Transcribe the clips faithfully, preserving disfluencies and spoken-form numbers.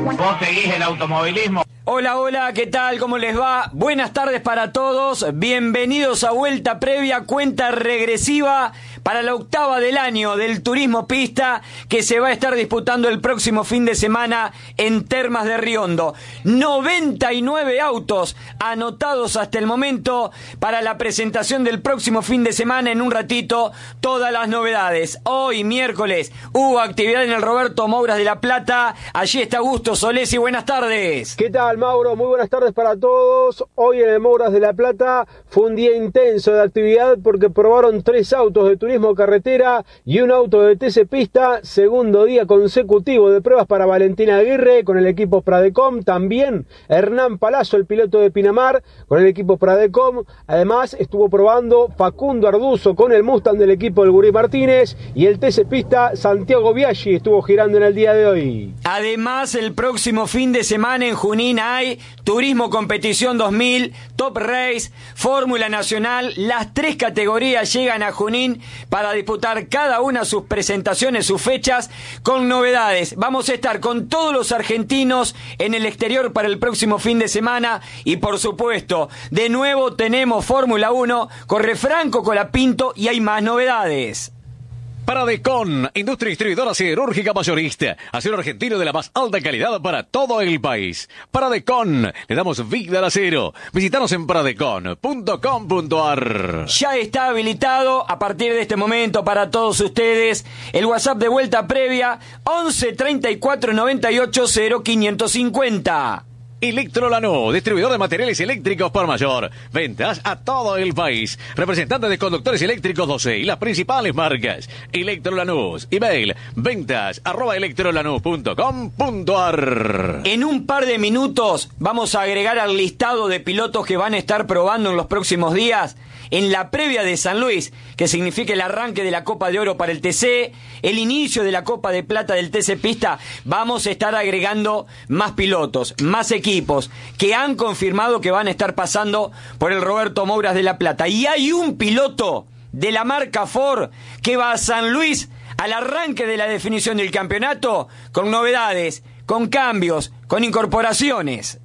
¿Vos seguís el automovilismo? Hola, hola, ¿qué tal? ¿Cómo les va? Buenas tardes para todos. Bienvenidos a Vuelta Previa, cuenta regresiva para la octava del año del Turismo Pista que se va a estar disputando el próximo fin de semana en Termas de Riondo. noventa y nueve autos anotados hasta el momento para la presentación del próximo fin de semana. En un ratito, todas las novedades. Hoy, miércoles, hubo actividad en el Roberto Mouras de La Plata. Allí está Augusto Solesi. Buenas tardes. ¿Qué tal, Mauro? Muy buenas tardes para todos. Hoy en el Mouras de La Plata fue un día intenso de actividad porque probaron tres autos de turismo carretera y un auto de T C Pista. Segundo día consecutivo de pruebas para Valentina Aguirre con el equipo Pradecom. También Hernán Palazzo, el piloto de Pinamar, con el equipo Pradecom. Además estuvo probando Facundo Arduzo con el Mustang del equipo del Gurí Martínez, y el T C Pista Santiago Biaggi estuvo girando en el día de hoy. Además, el próximo fin de semana en Junín hay Turismo Competición dos mil, Top Race, Fórmula Nacional. Las tres categorías llegan a Junín para disputar cada una sus presentaciones, sus fechas, con novedades. Vamos a estar con todos los argentinos en el exterior para el próximo fin de semana. Y por supuesto, de nuevo tenemos Fórmula uno, corre Franco Colapinto y hay más novedades. Pradecom, industria distribuidora siderúrgica mayorista, acero argentino de la más alta calidad para todo el país. Pradecom, le damos vida al acero. Visítanos en pradecom punto com punto ar. Ya está habilitado a partir de este momento para todos ustedes el WhatsApp de Vuelta Previa once treinta y cuatro noventa y ocho cero quinientos cincuenta. Electrolanús, distribuidor de materiales eléctricos por mayor. Ventas a todo el país. Representante de conductores eléctricos doce y las principales marcas. Electrolanús, email, ventas arroba electrolanús punto com punto ar. En un par de minutos vamos a agregar al listado de pilotos que van a estar probando en los próximos días en la previa de San Luis, que significa el arranque de la Copa de Oro para el T C, el inicio de la Copa de Plata del T C Pista. Vamos a estar agregando más pilotos, más equipos que han confirmado que van a estar pasando por el Roberto Mouras de La Plata. Y hay un piloto de la marca Ford que va a San Luis al arranque de la definición del campeonato con novedades, con cambios, con incorporaciones.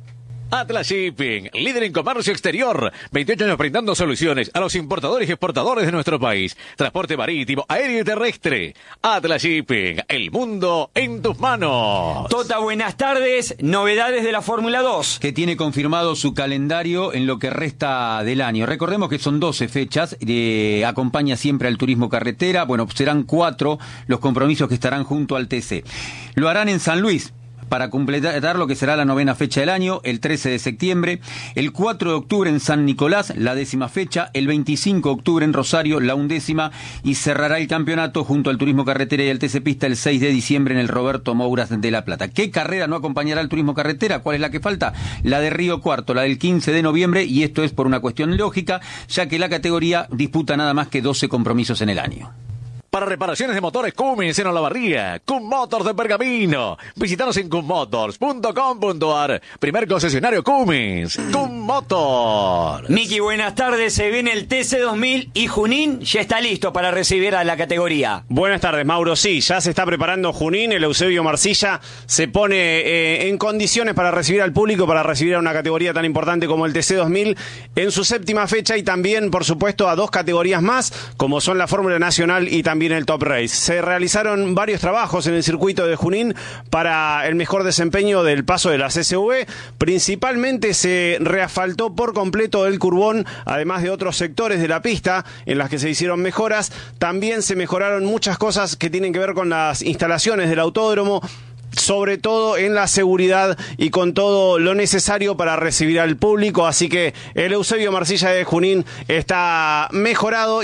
Atlas Shipping, líder en comercio exterior, veintiocho años brindando soluciones a los importadores y exportadores de nuestro país. Transporte marítimo, aéreo y terrestre. Atlas Shipping, el mundo en tus manos. Tota, buenas tardes. Novedades de la Fórmula dos. Que tiene confirmado su calendario en lo que resta del año. Recordemos que son doce fechas, eh, acompaña siempre al turismo carretera. Bueno, serán cuatro los compromisos que estarán junto al T C. Lo harán en San Luis, para completar lo que será la novena fecha del año, el trece de septiembre, el cuatro de octubre en San Nicolás, la décima fecha, el veinticinco de octubre en Rosario, la undécima, y cerrará el campeonato junto al Turismo Carretera y al T C Pista el seis de diciembre en el Roberto Mouras de La Plata. ¿Qué carrera no acompañará al Turismo Carretera? ¿Cuál es la que falta? La de Río Cuarto, la del quince de noviembre, y esto es por una cuestión lógica, ya que la categoría disputa nada más que doce compromisos en el año. Para reparaciones de motores Cummins en Olavarría, Cum Motors de Pergamino. Visítanos en cum motors punto com punto ar. Primer concesionario Cummins. Cum Motors. Miki, buenas tardes. Se viene el T C dos mil y Junín ya está listo para recibir a la categoría. Buenas tardes, Mauro. Sí, ya se está preparando Junín. El Eusebio Marcilla se pone eh, en condiciones para recibir al público, para recibir a una categoría tan importante como el T C dos mil en su séptima fecha, y también, por supuesto, a dos categorías más, como son la Fórmula Nacional y también el Top Race. Se realizaron varios trabajos en el circuito de Junín para el mejor desempeño del paso de la C C V. Principalmente se reasfaltó por completo el Curbón, además de otros sectores de la pista en las que se hicieron mejoras. También se mejoraron muchas cosas que tienen que ver con las instalaciones del autódromo, sobre todo en la seguridad y con todo lo necesario para recibir al público. Así que el Eusebio Marcilla de Junín está mejorado.